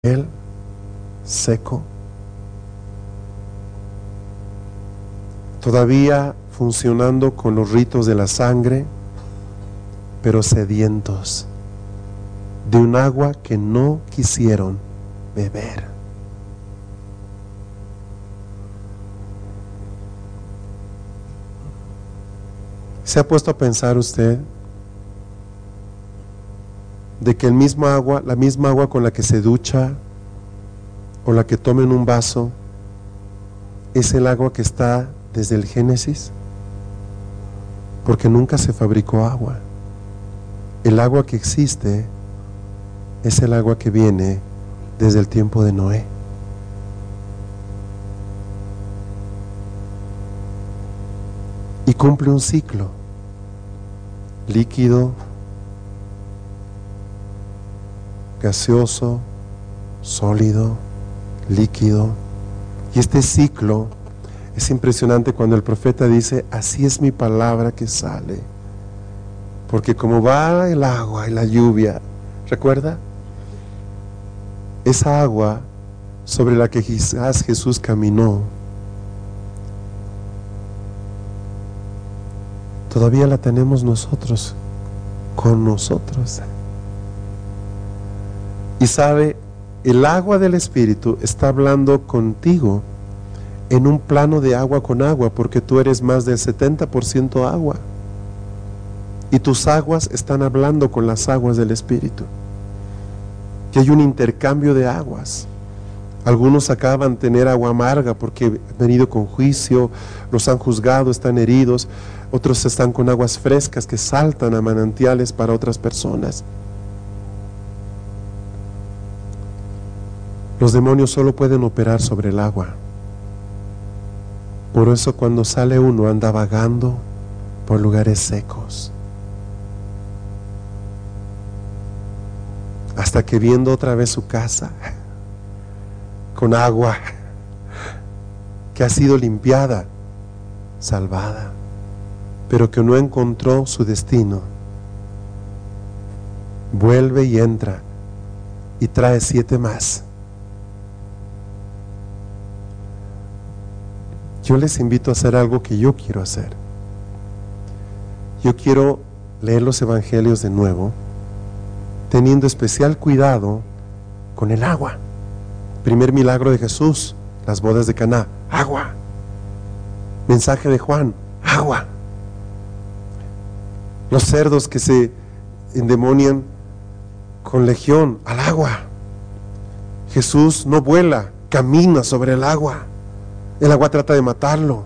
Él seco, todavía funcionando con los ritos de la sangre, pero sedientos de un agua que no quisieron beber. ¿Se ha puesto a pensar usted de que la misma agua con la que se ducha o la que toma en un vaso es el agua que está desde el Génesis? Porque nunca se fabricó agua. El agua que existe es el agua que viene desde el tiempo de Noé. Y cumple un ciclo: líquido, gaseoso, sólido, líquido. Y este ciclo es impresionante cuando el profeta dice: así es mi palabra que sale. Porque como va el agua y la lluvia, ¿recuerda? Esa agua sobre la que quizás Jesús caminó, todavía la tenemos nosotros, con nosotros. Y sabe, el agua del Espíritu está hablando contigo en un plano de agua con agua, porque tú eres más del 70% agua. Y tus aguas están hablando con las aguas del Espíritu. Que hay un intercambio de aguas. Algunos acaban de tener agua amarga porque han venido con juicio, los han juzgado, están heridos. Otros están con aguas frescas que saltan a manantiales para otras personas. Los demonios solo pueden operar sobre el agua. Por eso cuando sale uno anda vagando por lugares secos, hasta que viendo otra vez su casa con agua que ha sido limpiada, salvada, pero que no encontró su destino, vuelve y entra y trae 7 más. Yo les invito a hacer algo que yo quiero hacer. Yo quiero leer los evangelios de nuevo, teniendo especial cuidado con el agua. Primer milagro de Jesús, las bodas de Caná, agua. Mensaje de Juan, agua. Los cerdos que se endemonian con legión, al agua. Jesús no vuela, camina sobre el agua. El agua trata de matarlo.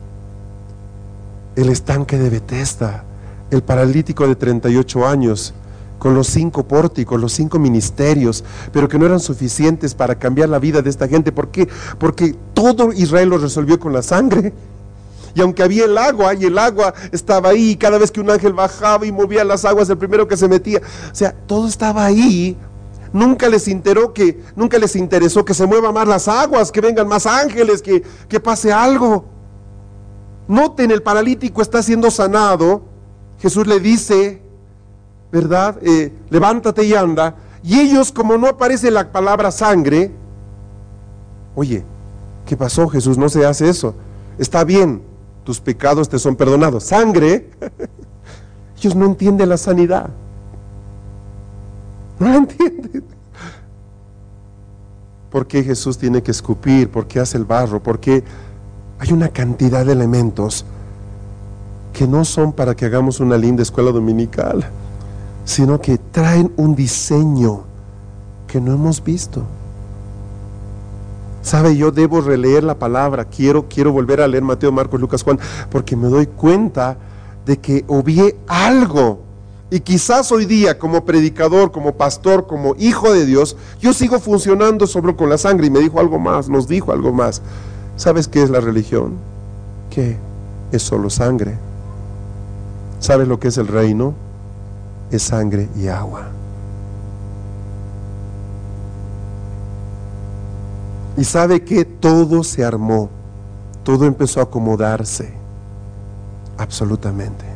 El estanque de Betesda, el paralítico de 38 años, con los 5 pórticos, los 5 ministerios, pero que no eran suficientes para cambiar la vida de esta gente. ¿Por qué? Porque todo Israel lo resolvió con la sangre. Y aunque había el agua, y el agua estaba ahí, y cada vez que un ángel bajaba y movía las aguas, el primero que se metía, o sea, todo estaba ahí. Nunca les interesó que se muevan más las aguas, que vengan más ángeles, que pase algo. Noten, el paralítico está siendo sanado. Jesús le dice, ¿verdad? Levántate y anda. Y ellos, como no aparece la palabra sangre, oye, ¿qué pasó, Jesús? No se hace eso. Está bien, tus pecados te son perdonados. Sangre. Ellos no entienden la sanidad. No la entienden. ¿Por qué Jesús tiene que escupir? ¿Por qué hace el barro? Porque hay una cantidad de elementos que no son para que hagamos una linda escuela dominical, sino que traen un diseño que no hemos visto. ¿Sabe? Yo debo releer la palabra. Quiero volver a leer Mateo, Marcos, Lucas, Juan, porque me doy cuenta de que obvié algo. Y quizás hoy día, como predicador, como pastor, como hijo de Dios, yo sigo funcionando solo con la sangre. Y me dijo algo más, nos dijo algo más. ¿Sabes qué es la religión? ¿Qué? Es solo sangre. ¿Sabes lo que es el reino? Es sangre y agua. Y sabe que todo se armó, todo empezó a acomodarse, absolutamente.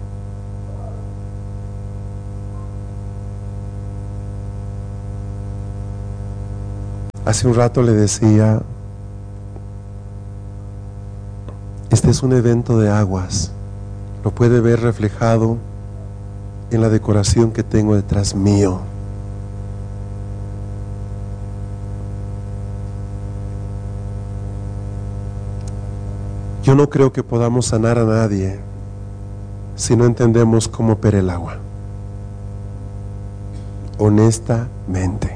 Hace un rato le decía, este es un evento de aguas. Lo puede ver reflejado en la decoración que tengo detrás mío. Yo no creo que podamos sanar a nadie si no entendemos cómo opera el agua. Honestamente.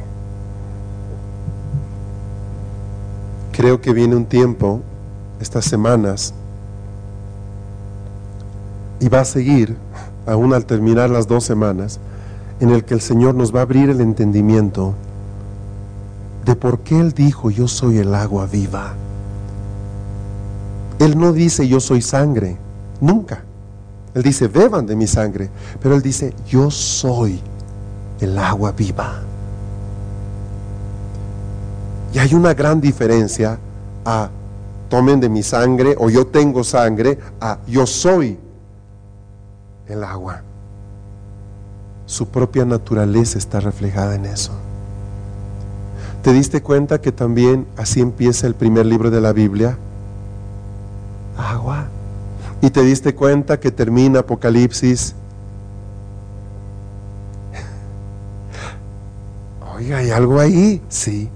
Creo que viene un tiempo, estas semanas, y va a seguir, aún al terminar las 2 semanas, en el que el Señor nos va a abrir el entendimiento de por qué Él dijo, yo soy el agua viva. Él no dice, yo soy sangre, nunca. Él dice, beban de mi sangre, pero Él dice, yo soy el agua viva. Y hay una gran diferencia a tomen de mi sangre o yo tengo sangre, a yo soy el agua. Su propia naturaleza está reflejada en eso. ¿Te diste cuenta que también así empieza el primer libro de la Biblia? Agua. ¿Y te diste cuenta que termina Apocalipsis? Oiga, ¿hay algo ahí? Sí.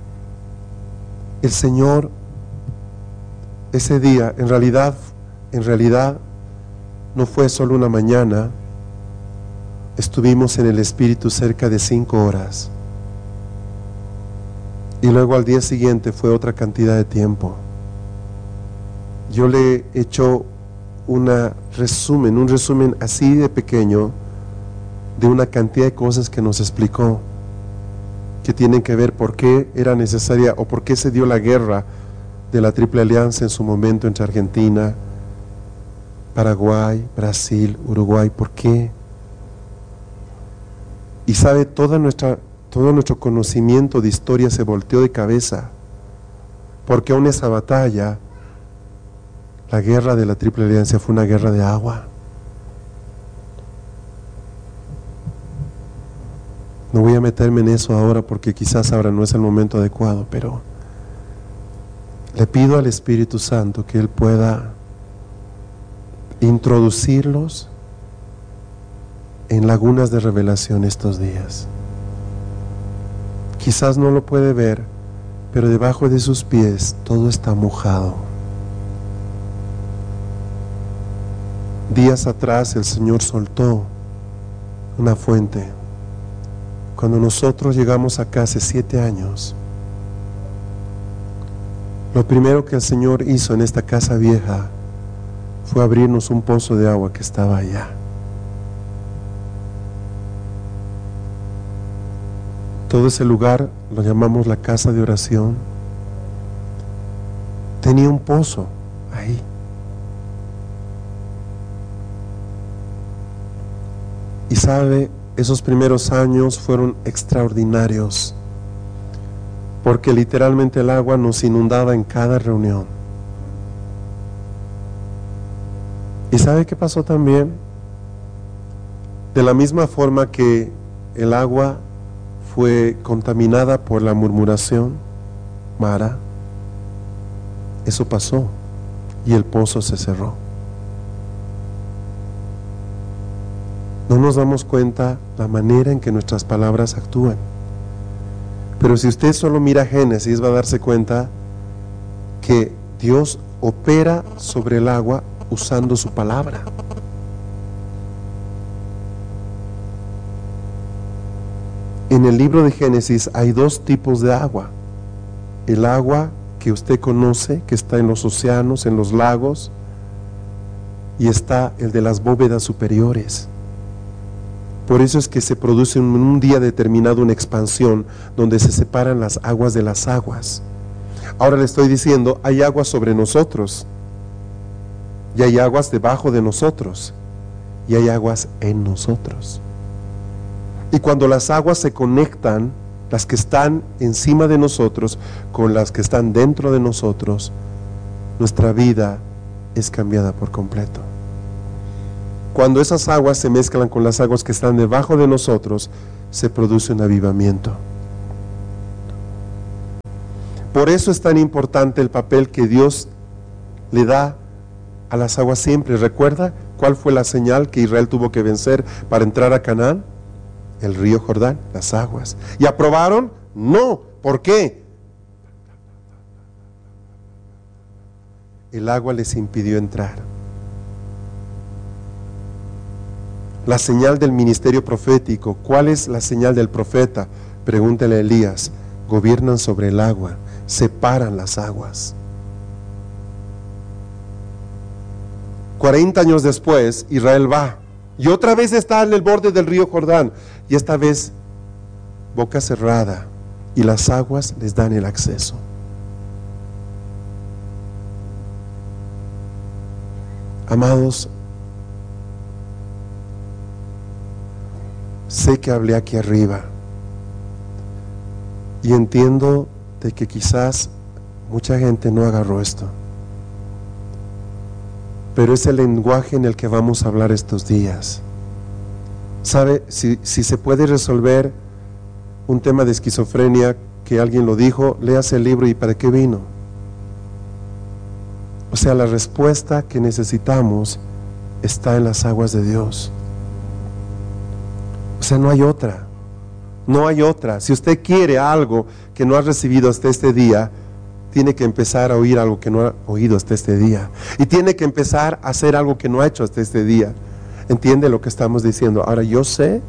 El Señor, ese día, en realidad, no fue solo una mañana. Estuvimos en el Espíritu cerca de 5 horas. Y luego al día siguiente fue otra cantidad de tiempo. Yo le he hecho un resumen así de pequeño de una cantidad de cosas que nos explicó, que tienen que ver por qué era necesaria o por qué se dio la guerra de la Triple Alianza en su momento entre Argentina, Paraguay, Brasil, Uruguay. ¿Por qué? Y sabe, todo nuestro conocimiento de historia se volteó de cabeza, porque aún esa batalla, la guerra de la Triple Alianza, fue una guerra de agua. No voy a meterme en eso ahora porque quizás ahora no es el momento adecuado, pero le pido al Espíritu Santo que Él pueda introducirlos en lagunas de revelación estos días. Quizás no lo puede ver, pero debajo de sus pies todo está mojado. Días atrás el Señor soltó una fuente. Cuando nosotros llegamos acá hace 7 años, lo primero que el Señor hizo en esta casa vieja fue abrirnos un pozo de agua que estaba allá. Todo ese lugar lo llamamos la casa de oración. Tenía un pozo ahí. Y sabe, esos primeros años fueron extraordinarios, porque literalmente el agua nos inundaba en cada reunión. ¿Y sabe qué pasó también? De la misma forma que el agua fue contaminada por la murmuración, Mara, eso pasó y el pozo se cerró. No nos damos cuenta la manera en que nuestras palabras actúan. Pero si usted solo mira Génesis, va a darse cuenta que Dios opera sobre el agua usando su palabra. En el libro de Génesis hay 2 tipos de agua. El agua que usted conoce, que está en los océanos, en los lagos, y está el de las bóvedas superiores. Por eso es que se produce en un día determinado una expansión donde se separan las aguas de las aguas. Ahora le estoy diciendo, hay aguas sobre nosotros, y hay aguas debajo de nosotros, y hay aguas en nosotros. Y cuando las aguas se conectan, las que están encima de nosotros con las que están dentro de nosotros, nuestra vida es cambiada por completo. Cuando esas aguas se mezclan con las aguas que están debajo de nosotros, se produce un avivamiento. Por eso es tan importante el papel que Dios le da a las aguas siempre. ¿Recuerda cuál fue la señal que Israel tuvo que vencer para entrar a Canaán? El río Jordán, las aguas. ¿Y aprobaron? No. ¿Por qué? El agua les impidió entrar. La señal del ministerio profético. ¿Cuál es la señal del profeta? Pregúntale a Elías. Gobiernan sobre el agua, separan las aguas. 40 años después, Israel va y otra vez está en el borde del río Jordán, y esta vez boca cerrada, y las aguas les dan el acceso. Amados, sé que hablé aquí arriba y entiendo de que quizás mucha gente no agarró esto, pero es el lenguaje en el que vamos a hablar estos días. ¿Sabe? Si se puede resolver un tema de esquizofrenia, que alguien lo dijo, léase el libro ¿Y para qué vino? O sea, la respuesta que necesitamos está en las aguas de Dios. O sea, no hay otra. No hay otra. Si usted quiere algo que no ha recibido hasta este día, tiene que empezar a oír algo que no ha oído hasta este día. Y tiene que empezar a hacer algo que no ha hecho hasta este día. ¿Entiende lo que estamos diciendo? Ahora, yo sé,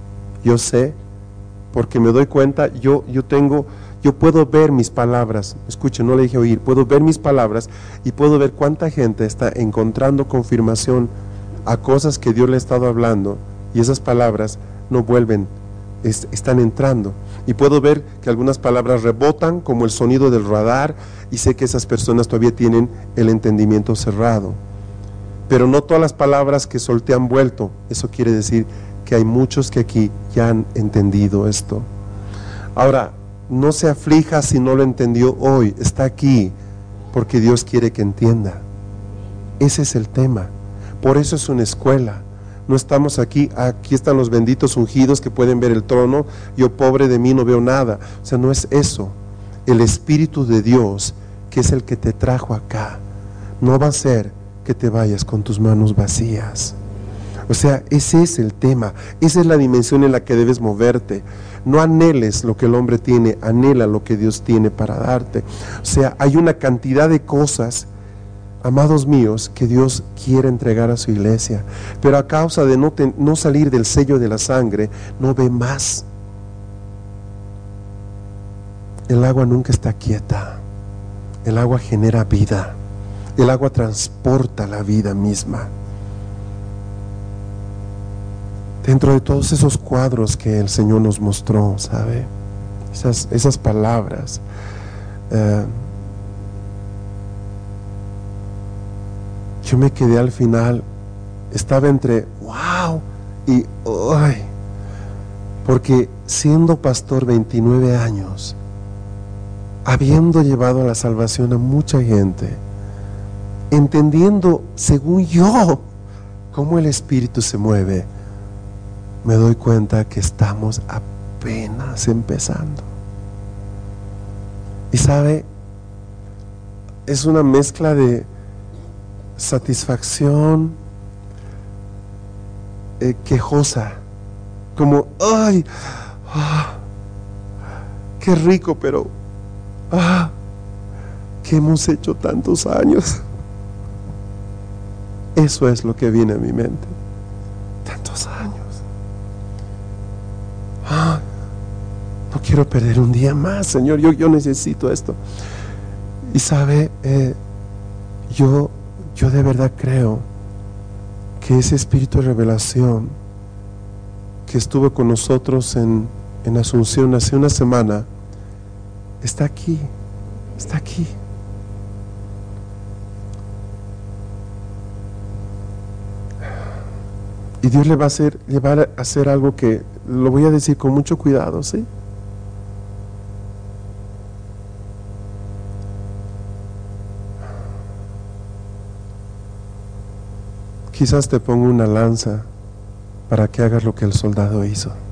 porque me doy cuenta, yo puedo ver mis palabras. Escuchen, no le dije oír, puedo ver mis palabras y puedo ver cuánta gente está encontrando confirmación a cosas que Dios le ha estado hablando, y esas palabras no vuelven, están entrando. Y puedo ver que algunas palabras rebotan como el sonido del radar, y sé que esas personas todavía tienen el entendimiento cerrado. Pero no todas las palabras que solté han vuelto. Eso quiere decir que hay muchos que aquí ya han entendido esto. Ahora, no se aflija si no lo entendió hoy. Está aquí porque Dios quiere que entienda. Ese es el tema. Por eso es una escuela. No estamos aquí están los benditos ungidos que pueden ver el trono. Yo, pobre de mí, no veo nada. O sea, no es eso. El Espíritu de Dios, que es el que te trajo acá, no va a ser que te vayas con tus manos vacías. O sea, ese es el tema. Esa es la dimensión en la que debes moverte. No anheles lo que el hombre tiene, anhela lo que Dios tiene para darte. O sea, hay una cantidad de cosas, amados míos, que Dios quiere entregar a su iglesia, pero a causa de no salir del sello de la sangre, no ve más. El agua nunca está quieta. El agua genera vida. El agua transporta la vida misma. Dentro de todos esos cuadros que el Señor nos mostró, ¿sabe? Esas palabras, yo me quedé al final, estaba entre wow y ay, porque siendo pastor 29 años, habiendo llevado a la salvación a mucha gente, entendiendo según yo cómo el Espíritu se mueve, me doy cuenta que estamos apenas empezando. Y sabe, es una mezcla de satisfacción quejosa, como ay, qué rico, pero que hemos hecho tantos años. Eso es lo que viene a mi mente. Tantos años. No quiero perder un día más, Señor. Yo necesito esto. Y sabe, yo de verdad creo que ese espíritu de revelación que estuvo con nosotros en Asunción hace una semana está aquí. Está aquí. Y Dios le va a llevar a hacer algo que lo voy a decir con mucho cuidado, ¿sí? Quizás te pongo una lanza para que hagas lo que el soldado hizo.